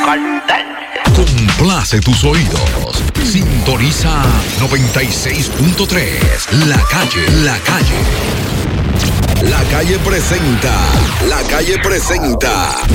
Complace tus oídos. Sintoniza 96.3. La Calle. La Calle presenta